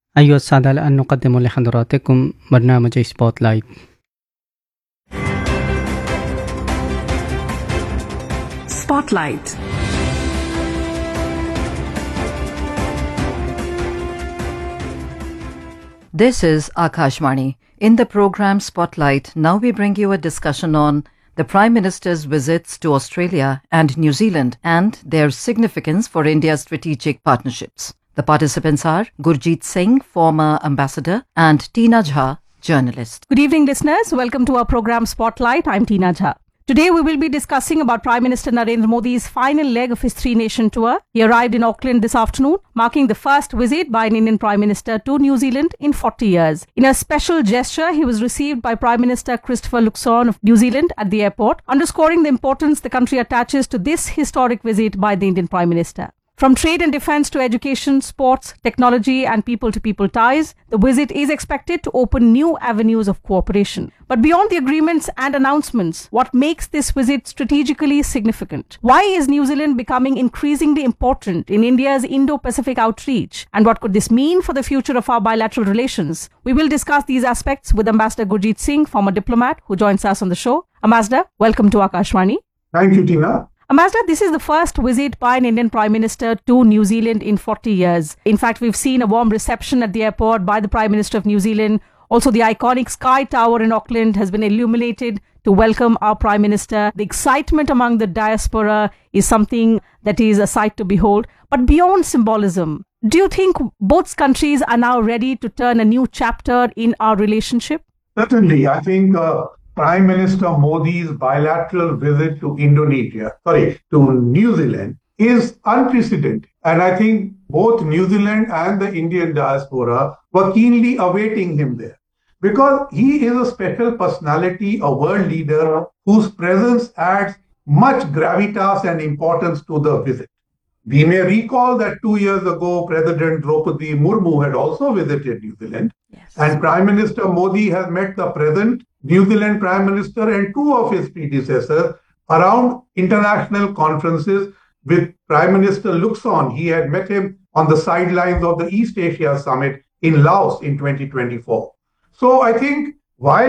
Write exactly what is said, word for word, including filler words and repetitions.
أيها السادة الآن نقدم لحضراتكم برنامج سبوت لايت. Spotlight. This is Akashvani. In the program Spotlight, now we bring you a discussion on the Prime Minister's visits to Australia and New Zealand and their significance for India's strategic partnerships. The participants are Gurjeet Singh, former ambassador, and Tina Jha, journalist. Good evening, listeners. Welcome to our program Spotlight. I'm Tina Jha. Today we will be discussing about Prime Minister Narendra Modi's final leg of his three-nation tour. He arrived in Auckland this afternoon, marking the first visit by an Indian Prime Minister to New Zealand in forty years. In a special gesture, he was received by Prime Minister Christopher Luxon of New Zealand at the airport, underscoring the importance the country attaches to this historic visit by the Indian Prime Minister. From trade and defence to education, sports, technology and people-to-people ties, the visit is expected to open new avenues of cooperation. But beyond the agreements and announcements, what makes this visit strategically significant? Why is New Zealand becoming increasingly important in India's Indo-Pacific outreach? And what could this mean for the future of our bilateral relations? We will discuss these aspects with Ambassador Gurjeet Singh, former diplomat, who joins us on the show. Ambassador, welcome to Akashvani. Thank you, Tina. Ambassador, this is the first visit by an Indian Prime Minister to New Zealand in forty years. In fact, we've seen a warm reception at the airport by the Prime Minister of New Zealand. Also, the iconic Sky Tower in Auckland has been illuminated to welcome our Prime Minister. The excitement among the diaspora is something that is a sight to behold. But beyond symbolism, do you think both countries are now ready to turn a new chapter in our relationship? Certainly. I think uh, Prime Minister Modi's bilateral visit to Indonesia, sorry, to New Zealand is unprecedented. And I think both New Zealand and the Indian diaspora were keenly awaiting him there. Because he is a special personality, a world leader whose presence adds much gravitas and importance to the visit. We may recall that two years ago, President Draupadi Murmu had also visited New Zealand. Yes. And Prime Minister Modi has met the present New Zealand Prime Minister and two of his predecessors around international conferences. With Prime Minister Luxon, he had met him on the sidelines of the East Asia Summit in Laos in twenty twenty-four. So I think while